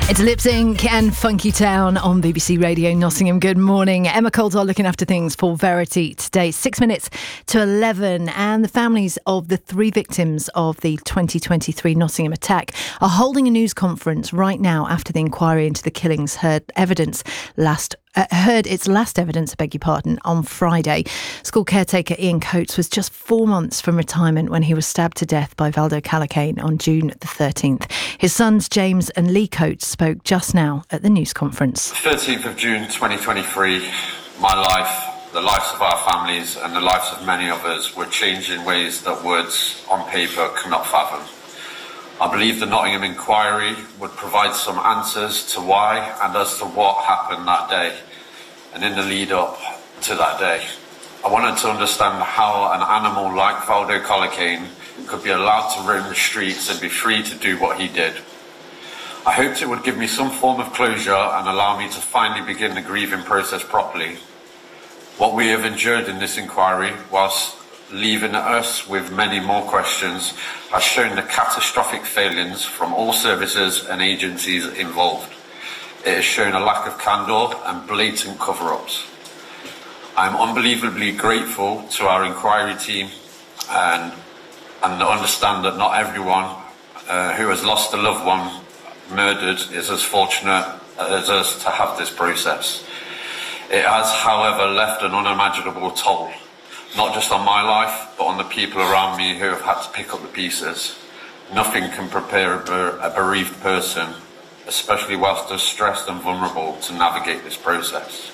It's Lip Sync and Funky Town on BBC Radio Nottingham. Good morning. Emma Coulter looking after things for Verity today. 6 minutes to 11, and the families of the 3 victims of the 2023 Nottingham attack are holding a news conference right now after the inquiry into the killings heard its last evidence, on Friday. School caretaker Ian Coates was just 4 months from retirement when he was stabbed to death by Valdo Callacane on June the 13th. His sons James and Lee Coates spoke just now at the news conference. 13th of June 2023, my life, the lives of our families and the lives of many of us were changed in ways that words on paper cannot fathom. I believe the Nottingham inquiry would provide some answers to why and as to what happened that day and in the lead up to that day. I wanted to understand how an animal like Valdo Callacane could be allowed to roam the streets and be free to do what he did. I hoped it would give me some form of closure and allow me to finally begin the grieving process properly. What we have endured in this inquiry, whilst leaving us with many more questions, has shown the catastrophic failings from all services and agencies involved. It has shown a lack of candour and blatant cover-ups. I am unbelievably grateful to our inquiry team and understand that not everyone who has lost a loved one murdered is as fortunate as us to have this process. It has, however, left an unimaginable toll, not just on my life, but on the people around me who have had to pick up the pieces. Nothing can prepare a bereaved person, especially whilst they're stressed and vulnerable, to navigate this process.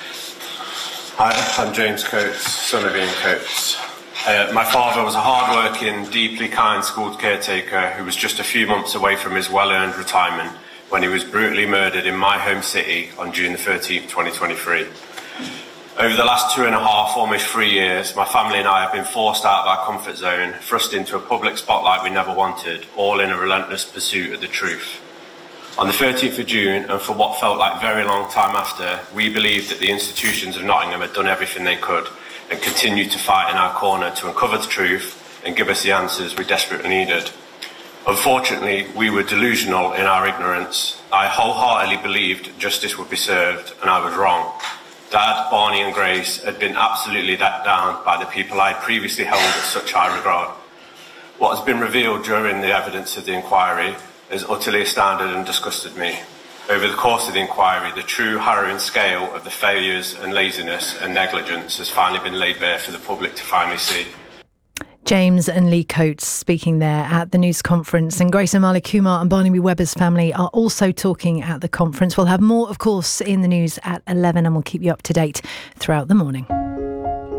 Hi, I'm James Coates, son of Ian Coates. My father was a hard-working, deeply kind school caretaker who was just a few months away from his well-earned retirement when he was brutally murdered in my home city on June the 13th, 2023. Over the last 2.5, almost 3 years, my family and I have been forced out of our comfort zone, thrust into a public spotlight we never wanted, all in a relentless pursuit of the truth. On the 13th of June, and for what felt like a very long time after, we believed that the institutions of Nottingham had done everything they could and continued to fight in our corner to uncover the truth and give us the answers we desperately needed. Unfortunately, we were delusional in our ignorance. I wholeheartedly believed justice would be served, and I was wrong. Dad, Barney and Grace had been absolutely let down by the people I had previously held in such high regard. What has been revealed during the evidence of the inquiry has utterly astounded and disgusted me. Over the course of the inquiry, the true harrowing scale of the failures and laziness and negligence has finally been laid bare for the public to finally see. James and Lee Coates speaking there at the news conference, and Grace Amali Kumar and Barnaby Webber's family are also talking at the conference. We'll have more, of course, in the news at 11, and we'll keep you up to date throughout the morning.